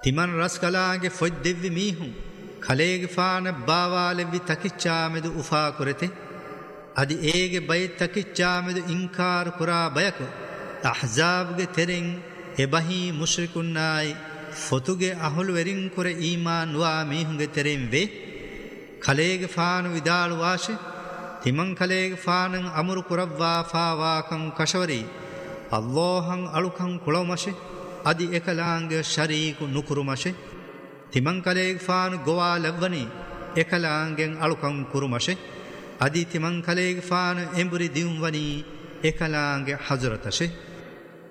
තිමන් රස්කලාගේ ෆොජ් දෙව්වි මීහුන් කලේගේ ෆාන බාවාලෙව්වි තකිච්චාමෙදු උෆා කරතේ අදි ඒගේ බයි තකිච්චාමෙදු ඉන්කාර කුරා බයක අහ්සාබ්ගේ තෙරෙන් එබහි මුශ්රිකුන්නායි ෆොතුගේ අහුල් වෙරින් කුර ඊමාන් වා මීහුන්ගේ තෙරෙන් වේ කලේගේ ෆාන විදාල වාෂේ තිමන් කලේගේ ෆානන් අමුරු කුරව්වා ෆාවාකම් කෂවරි අල්ලාහන් අලුකම් කුලමෂේ අදි එකලාංගේ ශරීකු නුකුරුමෂේ තිමන් කලේගේ ෆාන ගෝවා ලැබවනි එකලාංගෙන් අලුකම් කුරුමෂේ අදි තිමන් කලේගේ ෆාන එඹුරි දියුම්වනි එකලාංගේ හසරතෂේ